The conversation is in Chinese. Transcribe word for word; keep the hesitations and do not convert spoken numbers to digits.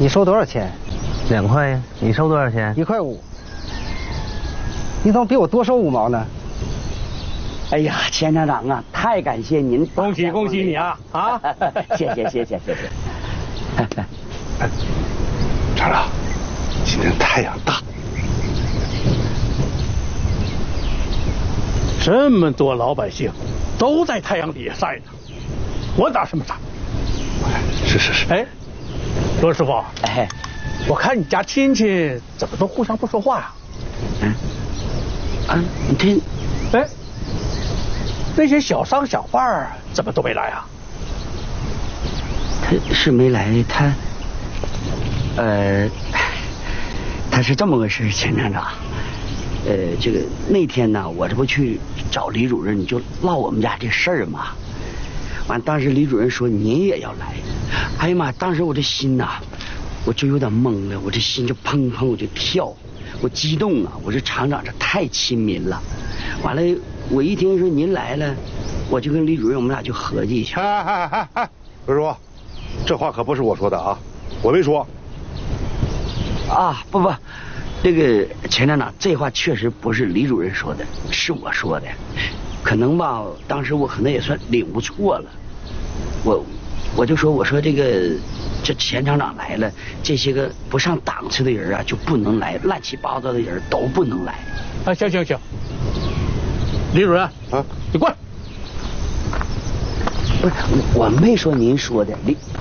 你收多少钱？ 两块呀。你收多少钱？ 一块五。你怎么比我多收五毛呢？ 哎呀，钱厂长啊，太感谢您！ 恭喜恭喜你啊！啊， 谢谢谢谢谢谢。 厂长，今天太阳大， 这么多老百姓都在太阳底下晒呢，我打什么伞？ 是是是。 哎，罗师傅， 哎， 我看你家亲戚怎么都互相不说话呀？ 嗯，啊，你听， 哎，那些小商小贩怎么都没来啊？ 他是没来，他，呃，他是这么个事，钱厂长。呃，这个那天呢，我这不去找李主任，就唠我们家这事儿嘛。完，当时李主任说您也要来，哎呀妈，当时我这心呐，我就有点懵了，我这心就砰砰我就跳，我激动啊！我说厂长这太亲民了。完了，我一听说您来了，我就跟李主任我们俩就合计一下。 哎哎哎哎，罗师傅，这话可不是我说的啊，我没说。 啊，不不。这个钱厂长，这话确实不是李主任说的，是我说的。可能吧，当时我可能也算领悟错了。我我就说，我说这个这钱厂长来了，这些个不上档次的人啊就不能来，乱七八糟的人都不能来。 啊，行行行，李主任啊，你过来。 不是，我没说您说的，李